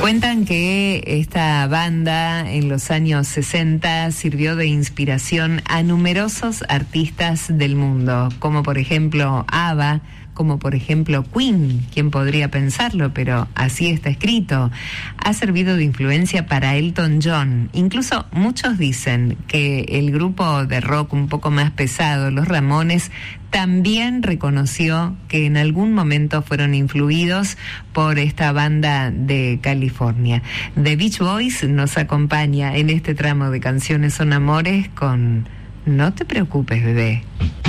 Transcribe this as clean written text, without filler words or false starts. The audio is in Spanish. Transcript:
Cuentan que esta banda en los años 60 sirvió de inspiración a numerosos artistas del mundo, como por ejemplo ABBA, como por ejemplo Queen, ¿quién podría pensarlo? Pero así está escrito. Ha servido de influencia para Elton John. Incluso muchos dicen que el grupo de rock un poco más pesado, los Ramones, también reconoció que en algún momento fueron influidos por esta banda de California. The Beach Boys nos acompaña en este tramo de Canciones son Amores con No te preocupes, bebé.